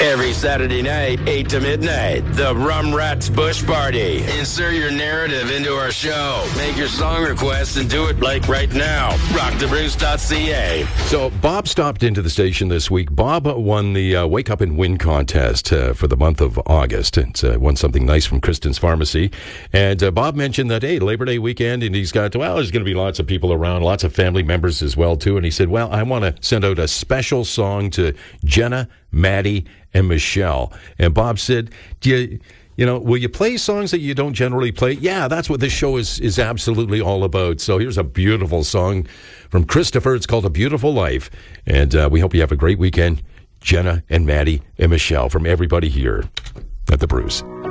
Every Saturday night, 8 to midnight, the Rum Rats Bush Party. Insert your narrative into our show. Make your song request and do it like right now. RockTheBruce.ca. So Bob stopped into the station this week. Bob won the Wake Up and Win contest for the month of August. And won something nice from Kristen's Pharmacy. And Bob mentioned that, hey, Labor Day weekend, and he's got, well, there's going to be lots of people around, lots of family members as well, too. And he said, well, I want to send out a special song to Jenna, Maddie, and Michelle. And Bob said, will you play songs that you don't generally play? Yeah, that's what this show is absolutely all about. So here's a beautiful song from Christopher. It's called A Beautiful Life. And we hope you have a great weekend. Jenna and Maddie and Michelle from everybody here at The Bruce.